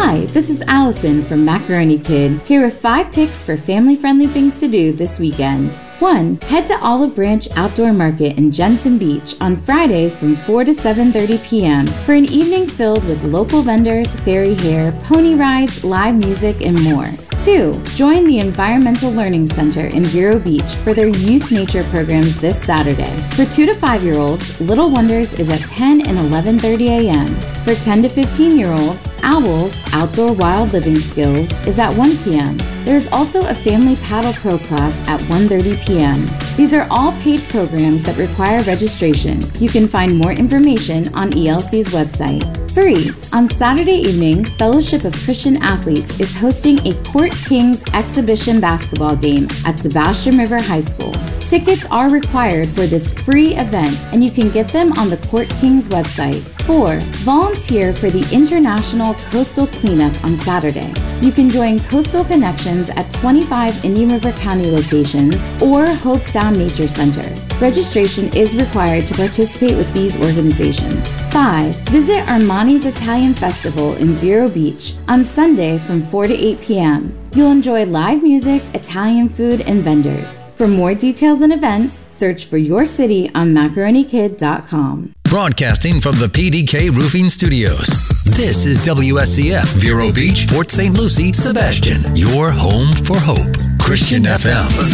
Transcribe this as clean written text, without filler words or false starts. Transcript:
Hi, this is Allison from Macaroni Kid, here with 5 picks for family-friendly things to do this weekend. 1. Head to Olive Branch Outdoor Market in Jensen Beach on Friday from 4 to 7:30 p.m. for an evening filled with local vendors, fairy hair, pony rides, live music, and more. 2. Join the Environmental Learning Center in Vero Beach for their youth nature programs this Saturday. For 2 to 5-year-olds, Little Wonders is at 10 and 11:30 a.m. For 10 to 15-year-olds, Owls Outdoor Wild Living Skills is at 1 p.m. There is also a family paddle pro class at 1:30 p.m. These are all paid programs that require registration. You can find more information on ELC's website. 3. On Saturday evening, Fellowship of Christian Athletes is hosting a Court Kings exhibition basketball game at Sebastian River High School. Tickets are required for this free event, and you can get them on the Court Kings website. 4. Volunteer for the International Coastal Cleanup on Saturday. You can join Coastal Connections at 25 Indian River County locations or Hope Sound Nature Center. Registration is required to participate with these organizations. 5. Visit Armani's Italian Festival in Vero Beach on Sunday from 4 to 8 p.m. You'll enjoy live music, Italian food, and vendors. For more details and events, search for your city on macaronikid.com. Broadcasting from the PDK Roofing Studios. This is WSCF, Vero Beach, Port St. Lucie, Sebastian, your home for hope. Christian FM.